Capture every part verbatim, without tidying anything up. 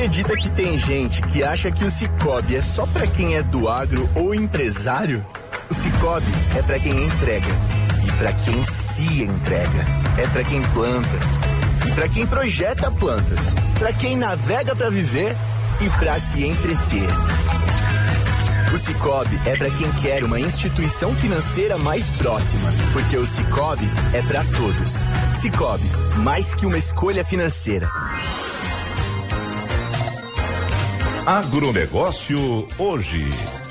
acredita que tem gente que acha que o Sicoob é só pra quem é do agro ou empresário? O Sicoob é pra quem entrega e pra quem se entrega. É pra quem planta e pra quem projeta plantas. Pra quem navega pra viver e pra se entreter. O Sicoob é pra quem quer uma instituição financeira mais próxima, porque o Sicoob é pra todos. Sicoob, mais que uma escolha financeira. Agronegócio hoje.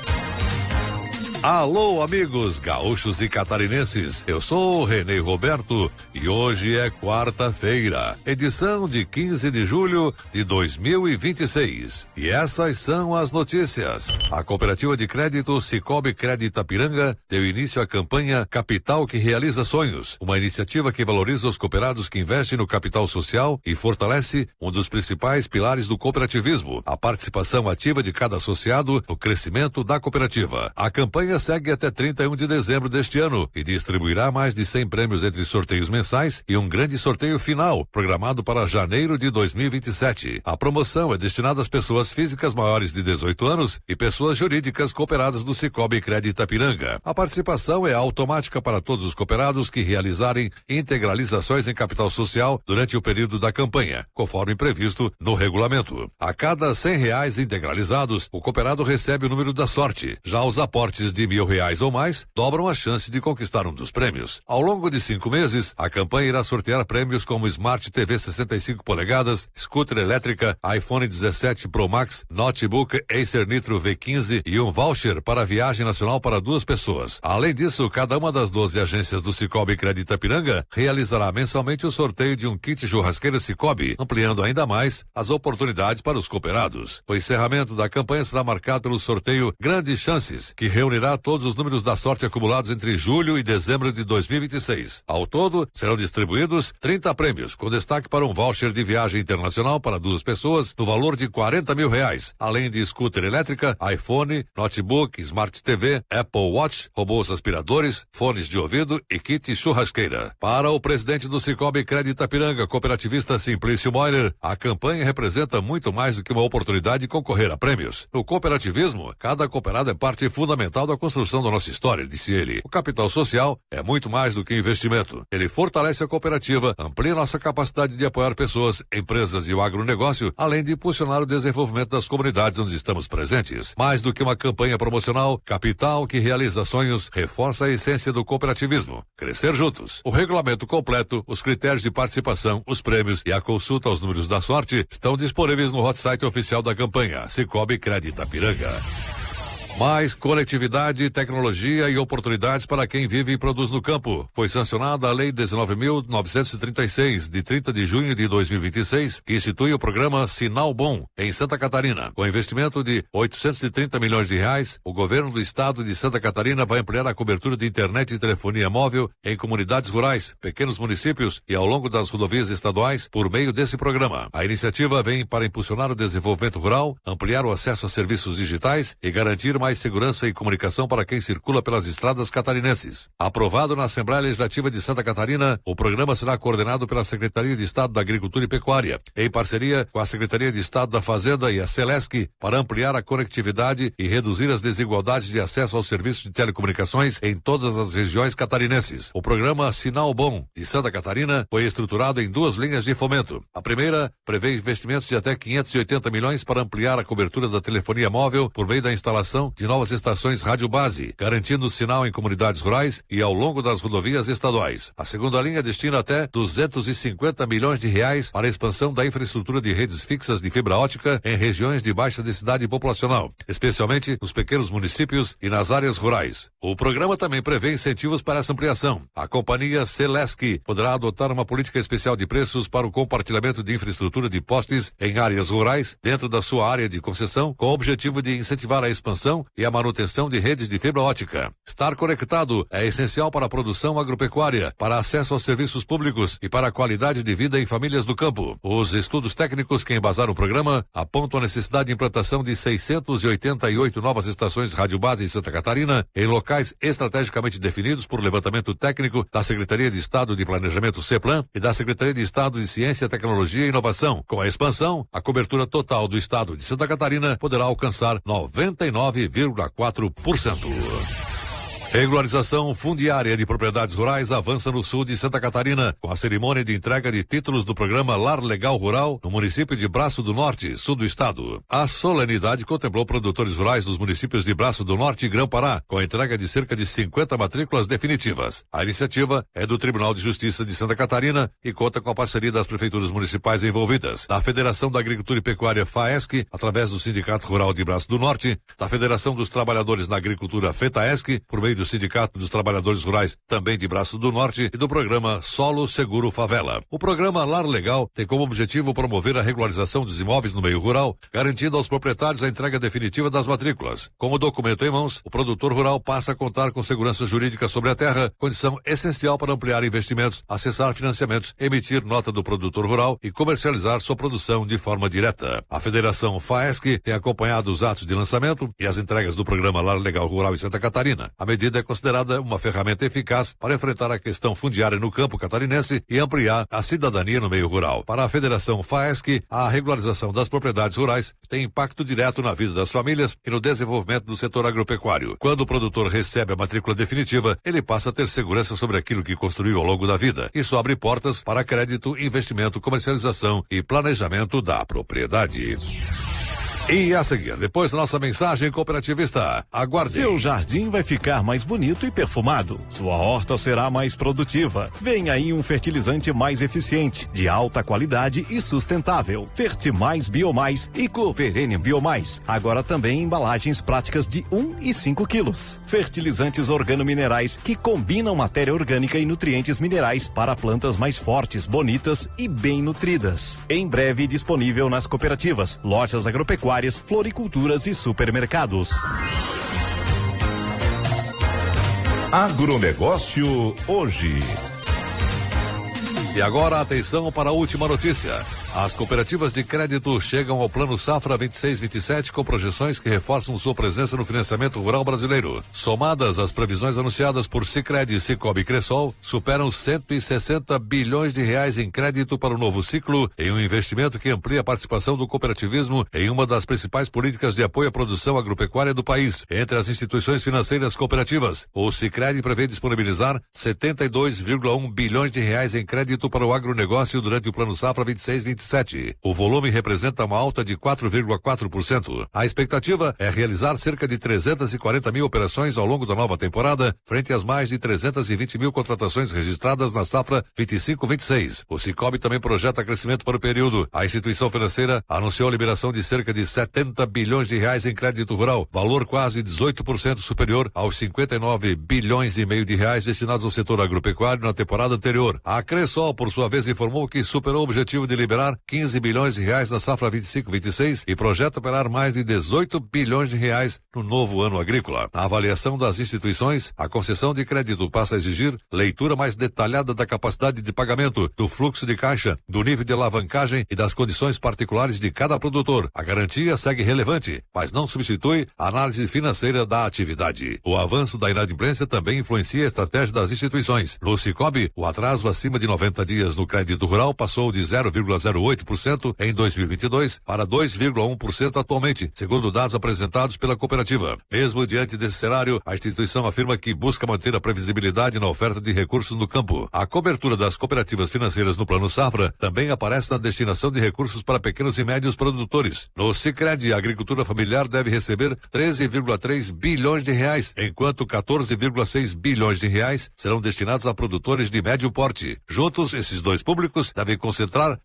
Alô, amigos gaúchos e catarinenses, eu sou o Renê Roberto e hoje é quarta-feira, edição de quinze de julho de dois mil e vinte e seis. E essas são as notícias. A cooperativa de crédito Sicoob Crédito Itapiranga deu início à campanha Capital que Realiza Sonhos, uma iniciativa que valoriza os cooperados que investem no capital social e fortalece um dos principais pilares do cooperativismo, a participação ativa de cada associado no crescimento da cooperativa. A campanha segue até trinta e um de dezembro deste ano e distribuirá mais de cem prêmios entre sorteios mensais e um grande sorteio final, programado para janeiro de dois mil e vinte e sete. A promoção é destinada às pessoas físicas maiores de dezoito anos e pessoas jurídicas cooperadas do Sicoob Crédito Itapiranga. A participação é automática para todos os cooperados que realizarem integralizações em capital social durante o período da campanha, conforme previsto no regulamento. A cada cem reais integralizados, o cooperado recebe o número da sorte. Já os aportes de de mil reais ou mais, dobram a chance de conquistar um dos prêmios. Ao longo de cinco meses, a campanha irá sortear prêmios como Smart T V sessenta e cinco polegadas, scooter elétrica, iPhone dezessete Pro Max, notebook Acer Nitro V quinze e um voucher para viagem nacional para duas pessoas. Além disso, cada uma das doze agências do Sicoob Crédito Itapiranga realizará mensalmente o sorteio de um kit churrasqueira Sicoob, ampliando ainda mais as oportunidades para os cooperados. O encerramento da campanha será marcado pelo sorteio Grandes Chances, que reunirá todos os números da sorte acumulados entre julho e dezembro de dois mil e vinte e seis. Ao todo, serão distribuídos trinta prêmios, com destaque para um voucher de viagem internacional para duas pessoas no valor de quarenta mil reais, além de scooter elétrica, iPhone, notebook, Smart T V, Apple Watch, robôs aspiradores, fones de ouvido e kit churrasqueira. Para o presidente do Sicoob Crédito Itapiranga, cooperativista Simplício Moiner, a campanha representa muito mais do que uma oportunidade de concorrer a prêmios. No cooperativismo, cada cooperado é parte fundamental da construção da nossa história, disse ele. O capital social é muito mais do que investimento. Ele fortalece a cooperativa, amplia nossa capacidade de apoiar pessoas, empresas e o agronegócio, além de impulsionar o desenvolvimento das comunidades onde estamos presentes. Mais do que uma campanha promocional, Capital que Realiza Sonhos reforça a essência do cooperativismo. Crescer juntos. O regulamento completo, os critérios de participação, os prêmios e a consulta aos números da sorte estão disponíveis no hot site oficial da campanha, Sicoob Crédito Itapiranga. Mais conectividade, tecnologia e oportunidades para quem vive e produz no campo. Foi sancionada a Lei dezenove mil novecentos e trinta e seis, de trinta de junho de dois mil e vinte e seis, que institui o programa Sinal Bom, em Santa Catarina. Com investimento de oitocentos e trinta milhões de reais, o governo do estado de Santa Catarina vai ampliar a cobertura de internet e telefonia móvel em comunidades rurais, pequenos municípios e ao longo das rodovias estaduais por meio desse programa. A iniciativa vem para impulsionar o desenvolvimento rural, ampliar o acesso a serviços digitais e garantir mais segurança e comunicação para quem circula pelas estradas catarinenses. Aprovado na Assembleia Legislativa de Santa Catarina, o programa será coordenado pela Secretaria de Estado da Agricultura e Pecuária, em parceria com a Secretaria de Estado da Fazenda e a Celesc, para ampliar a conectividade e reduzir as desigualdades de acesso aos serviços de telecomunicações em todas as regiões catarinenses. O programa Sinal Bom de Santa Catarina foi estruturado em duas linhas de fomento. A primeira prevê investimentos de até quinhentos e oitenta milhões para ampliar a cobertura da telefonia móvel por meio da instalação de novas estações rádio base, garantindo o sinal em comunidades rurais e ao longo das rodovias estaduais. A segunda linha destina até duzentos e cinquenta milhões de reais para a expansão da infraestrutura de redes fixas de fibra ótica em regiões de baixa densidade populacional, especialmente nos pequenos municípios e nas áreas rurais. O programa também prevê incentivos para essa ampliação. A companhia Celesc poderá adotar uma política especial de preços para o compartilhamento de infraestrutura de postes em áreas rurais dentro da sua área de concessão, com o objetivo de incentivar a expansão instalação e a manutenção de redes de fibra ótica. Estar conectado é essencial para a produção agropecuária, para acesso aos serviços públicos e para a qualidade de vida em famílias do campo. Os estudos técnicos que embasaram o programa apontam a necessidade de implantação de seiscentas e oitenta e oito novas estações de rádio base em Santa Catarina, em locais estrategicamente definidos por levantamento técnico da Secretaria de Estado de Planejamento CEPLAN e da Secretaria de Estado de Ciência, Tecnologia e Inovação. Com a expansão, a cobertura total do estado de Santa Catarina poderá alcançar noventa e nove vírgula quatro por cento. Regularização fundiária de propriedades rurais avança no sul de Santa Catarina, com a cerimônia de entrega de títulos do programa Lar Legal Rural no município de Braço do Norte, sul do estado. A solenidade contemplou produtores rurais dos municípios de Braço do Norte e Grão-Pará, com a entrega de cerca de cinquenta matrículas definitivas. A iniciativa é do Tribunal de Justiça de Santa Catarina e conta com a parceria das prefeituras municipais envolvidas, da Federação da Agricultura e Pecuária FAESC, através do Sindicato Rural de Braço do Norte, da Federação dos Trabalhadores na Agricultura FETAESC, por meio do Sindicato dos Trabalhadores Rurais, também de Braço do Norte, e do programa Solo Seguro Favela. O programa Lar Legal tem como objetivo promover a regularização dos imóveis no meio rural, garantindo aos proprietários a entrega definitiva das matrículas. Com o documento em mãos, o produtor rural passa a contar com segurança jurídica sobre a terra, condição essencial para ampliar investimentos, acessar financiamentos, emitir nota do produtor rural e comercializar sua produção de forma direta. A Federação FAESC tem acompanhado os atos de lançamento e as entregas do programa Lar Legal Rural em Santa Catarina. A medida é considerada uma ferramenta eficaz para enfrentar a questão fundiária no campo catarinense e ampliar a cidadania no meio rural. Para a Federação FAESC, a regularização das propriedades rurais tem impacto direto na vida das famílias e no desenvolvimento do setor agropecuário. Quando o produtor recebe a matrícula definitiva, ele passa a ter segurança sobre aquilo que construiu ao longo da vida. Isso abre portas para crédito, investimento, comercialização e planejamento da propriedade. E a seguir, depois da nossa mensagem cooperativista, aguarde. Seu jardim vai ficar mais bonito e perfumado. Sua horta será mais produtiva. Vem aí um fertilizante mais eficiente, de alta qualidade e sustentável. Fertimais Biomais e Cooperênia Biomais. Agora também em embalagens práticas de um e cinco quilos. Fertilizantes organominerais que combinam matéria orgânica e nutrientes minerais para plantas mais fortes, bonitas e bem nutridas. Em breve disponível nas cooperativas, lojas agropecuárias, floriculturas e supermercados. Agronegócio hoje. E agora atenção para a última notícia. As cooperativas de crédito chegam ao Plano Safra vinte e seis vinte e sete com projeções que reforçam sua presença no financiamento rural brasileiro. Somadas, as previsões anunciadas por Sicredi, Cicobi e Cressol superam cento e sessenta bilhões de reais em crédito para o novo ciclo, em um investimento que amplia a participação do cooperativismo em uma das principais políticas de apoio à produção agropecuária do país. Entre as instituições financeiras cooperativas, o Sicredi prevê disponibilizar setenta e dois vírgula um bilhões de reais em crédito para o agronegócio durante o Plano Safra vinte e seis vinte e sete. O volume representa uma alta de quatro vírgula quatro por cento. A expectativa é realizar cerca de trezentas e quarenta mil operações ao longo da nova temporada, frente às mais de trezentas e vinte mil contratações registradas na safra vinte e cinco vinte e seis. O Cicobi também projeta crescimento para o período. A instituição financeira anunciou a liberação de cerca de setenta bilhões de reais em crédito rural, valor quase dezoito por cento superior aos cinquenta e nove bilhões e meio de reais destinados ao setor agropecuário na temporada anterior. A Cressol, por sua vez, informou que superou o objetivo de liberar quinze bilhões de reais na safra vinte e cinco vinte e seis e projeta operar mais de dezoito bilhões de reais no novo ano agrícola. Na avaliação das instituições, a concessão de crédito passa a exigir leitura mais detalhada da capacidade de pagamento, do fluxo de caixa, do nível de alavancagem e das condições particulares de cada produtor. A garantia segue relevante, mas não substitui a análise financeira da atividade. O avanço da inadimplência também influencia a estratégia das instituições. No Cicobi, o atraso acima de noventa dias no crédito rural passou de zero vírgula zero oito por cento em dois mil e vinte e dois para dois vírgula um por cento atualmente, segundo dados apresentados pela cooperativa. Mesmo diante desse cenário, a instituição afirma que busca manter a previsibilidade na oferta de recursos no campo. A cobertura das cooperativas financeiras no Plano Safra também aparece na destinação de recursos para pequenos e médios produtores. No Sicredi, a agricultura familiar deve receber treze vírgula três bilhões de reais, enquanto quatorze vírgula seis bilhões de reais serão destinados a produtores de médio porte. Juntos, esses dois públicos devem concentrar oitenta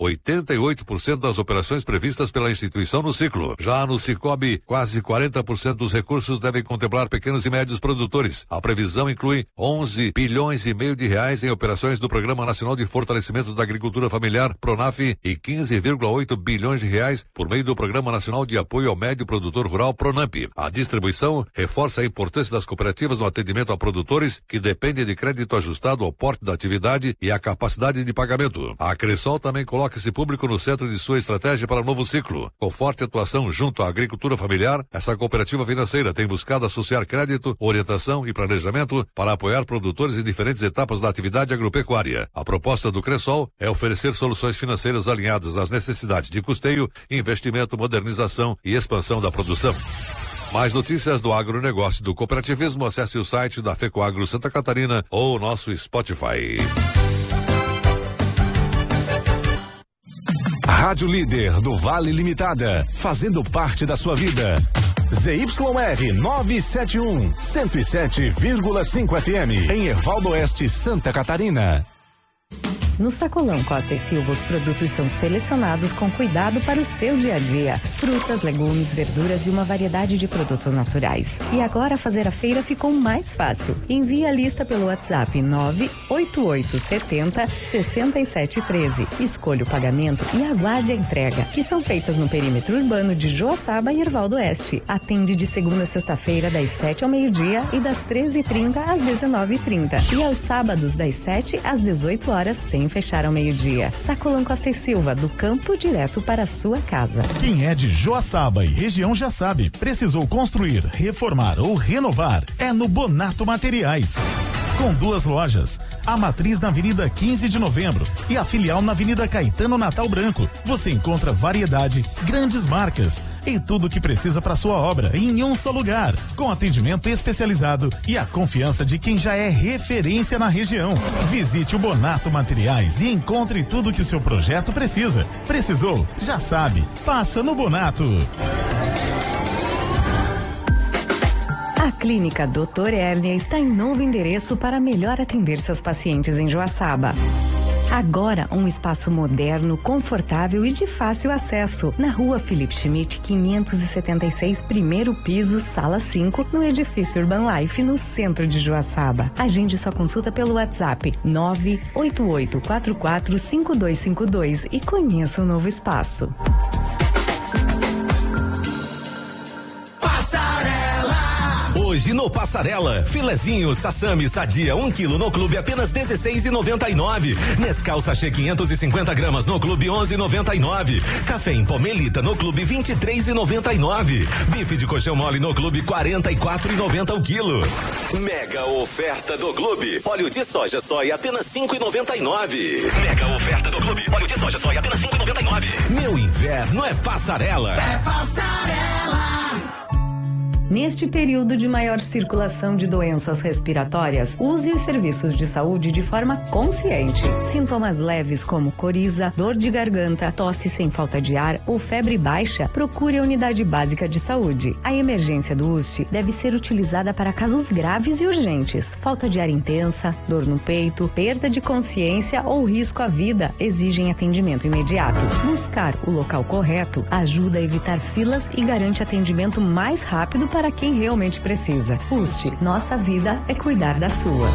setenta e oito por cento das operações previstas pela instituição no ciclo. Já no Sicoob, quase quarenta por cento dos recursos devem contemplar pequenos e médios produtores. A previsão inclui onze bilhões e meio de reais em operações do Programa Nacional de Fortalecimento da Agricultura Familiar, PRONAF, e quinze vírgula oito bilhões de reais por meio do Programa Nacional de Apoio ao Médio Produtor Rural, PRONAMP. A distribuição reforça a importância das cooperativas no atendimento a produtores que dependem de crédito ajustado ao porte da atividade e à capacidade de pagamento. A Cressol também coloca esse público no centro de sua estratégia para o novo ciclo. Com forte atuação junto à agricultura familiar, essa cooperativa financeira tem buscado associar crédito, orientação e planejamento para apoiar produtores em diferentes etapas da atividade agropecuária. A proposta do Cressol é oferecer soluções financeiras alinhadas às necessidades de custeio, investimento, modernização e expansão da produção. Mais notícias do agronegócio e do cooperativismo, acesse o site da FECOAGRO Santa Catarina ou o nosso Spotify. Rádio Líder do Vale Limitada, fazendo parte da sua vida. Z Y R novecentos e setenta e um, cento e sete vírgula cinco F M, em Ervaldo Oeste, Santa Catarina. No Sacolão Costa e Silva, os produtos são selecionados com cuidado para o seu dia a dia. Frutas, legumes, verduras e uma variedade de produtos naturais. E agora fazer a feira ficou mais fácil. Envie a lista pelo WhatsApp nove oito oito sete zero, seis sete um três. Escolha o pagamento e aguarde a entrega, que são feitas no perímetro urbano de Joaçaba e Ervaldo Oeste. Atende de segunda a sexta-feira, das sete ao meio-dia e das treze e trinta às dezenove e trinta. E aos sábados, das sete às dezoito horas, sem fechar ao meio-dia. Sacolão Costa e Silva, do campo direto para a sua casa. Quem é de Joaçaba e região já sabe, precisou construir, reformar ou renovar, é no Bonato Materiais. Com duas lojas, a matriz na Avenida quinze de Novembro e a filial na Avenida Caetano Natal Branco. Você encontra variedade, grandes marcas e tudo o que precisa para sua obra em um só lugar, com atendimento especializado e a confiança de quem já é referência na região. Visite o Bonato Materiais e encontre tudo que seu projeto precisa. Precisou? Já sabe. Passa no Bonato. A Clínica doutor Hérnia está em novo endereço para melhor atender seus pacientes em Joaçaba. Agora, um espaço moderno, confortável e de fácil acesso. Na rua Felipe Schmidt, quinhentos e setenta e seis, primeiro piso, sala cinco, no edifício Urban Life, no centro de Joaçaba. Agende sua consulta pelo WhatsApp nove oito oito quatro quatro cinco dois cinco dois e conheça o novo espaço. Hoje no Passarela, filezinho, sassami, sadia, um quilo no clube apenas dezesseis e noventa e nove. Nescau sachê quinhentos e cinquenta gramas no clube onze e noventa e nove. Café em pó Melita no clube vinte e três e noventa e nove. Bife de coxão mole no clube quarenta e quatro e noventa o quilo. Mega oferta do clube. Óleo de soja soia apenas cinco e noventa e nove. Mega oferta do clube. Óleo de soja soia apenas cinco e noventa e nove. Meu inverno é Passarela. É Passarela. Neste período de maior circulação de doenças respiratórias, use os serviços de saúde de forma consciente. Sintomas leves como coriza, dor de garganta, tosse sem falta de ar ou febre baixa, procure a unidade básica de saúde. A emergência do U S T deve ser utilizada para casos graves e urgentes. Falta de ar intensa, dor no peito, perda de consciência ou risco à vida exigem atendimento imediato. Buscar o local correto ajuda a evitar filas e garante atendimento mais rápido para quem realmente precisa. U S T, nossa vida é cuidar da sua.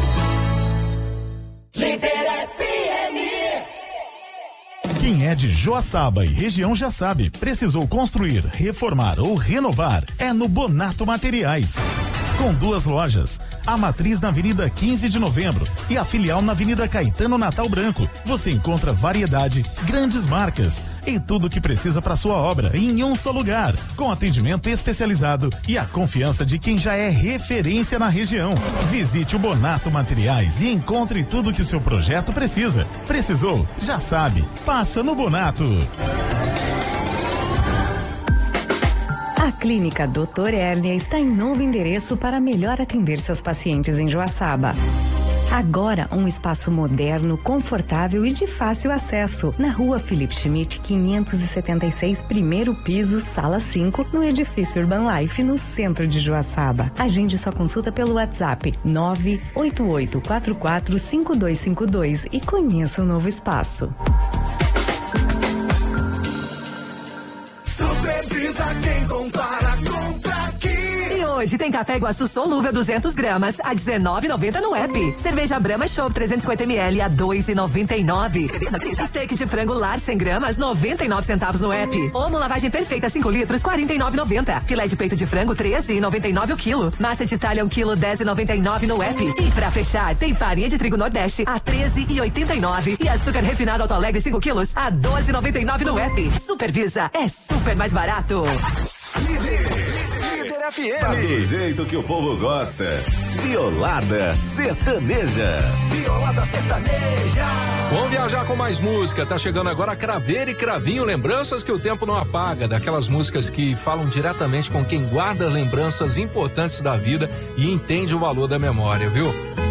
Líder F M. Quem é de Joaçaba e região já sabe, precisou construir, reformar ou renovar, é no Bonato Materiais. Com duas lojas, a matriz na Avenida quinze de Novembro e a filial na Avenida Caetano Natal Branco. Você encontra variedade, grandes marcas e tudo o que precisa para sua obra em um só lugar, com atendimento especializado e a confiança de quem já é referência na região. Visite o Bonato Materiais e encontre tudo o que seu projeto precisa. Precisou? Já sabe. Passa no Bonato. A Clínica doutor Hérnia está em novo endereço para melhor atender seus pacientes em Joaçaba. Agora, um espaço moderno, confortável e de fácil acesso. Na rua Felipe Schmidt, quinhentos e setenta e seis, primeiro piso, sala cinco, no edifício Urban Life, no centro de Joaçaba. Agende sua consulta pelo WhatsApp nove oito oito quatro quatro cinco dois cinco dois e conheça o novo espaço. Supervisa quem compara, compra aqui. E hoje tem café Iguaçu solúvel duzentos gramas a dezenove e noventa no app. Cerveja Brahma Show trezentos e cinquenta mililitros a dois e noventa e nove. Steak de frango lar cem gramas noventa e nove centavos no app. Omo lavagem perfeita cinco litros quarenta e nove e noventa. Filé de peito de frango treze e noventa e nove o quilo. Massa de Itália um quilo dez e noventa e nove no app. E pra fechar tem farinha de trigo Nordeste a treze e oitenta e nove e açúcar refinado Alto Alegre cinco quilos a doze e noventa e nove no app. Supervisa é super mais barato. Líder F M. Tá do jeito que o povo gosta. Violada Sertaneja. Violada Sertaneja. Vamos viajar com mais música. Tá chegando agora Craveira e Cravinho, lembranças que o tempo não apaga. Daquelas músicas que falam diretamente com quem guarda lembranças importantes da vida e entende o valor da memória, viu?